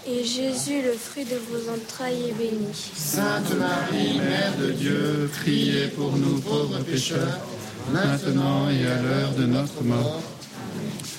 Et Jésus, le fruit de vos entrailles, est béni. Sainte Marie, Mère de Dieu, priez pour nous pauvres pécheurs, maintenant et à l'heure de notre mort.